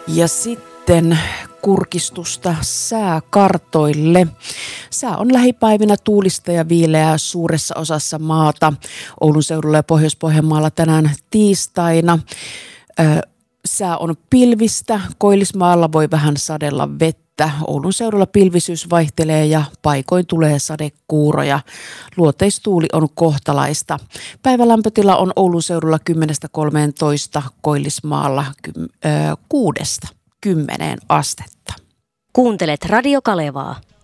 Ja sitten kurkistusta sääkartoille. Sää on lähipäivinä tuulista ja viileää suuressa osassa maata. Oulun seudulla ja Pohjois-Pohjanmaalla tänään tiistaina. Sää on pilvistä. Koillismaalla voi vähän sadella vettä. Oulun seudulla pilvisyys vaihtelee ja paikoin tulee sadekuuroja. Luoteistuuli on kohtalaista. Päivälämpötila on Oulun seudulla 10–13, Koillismaalla 6–10 astetta. Kuuntelet Radio Kalevaa.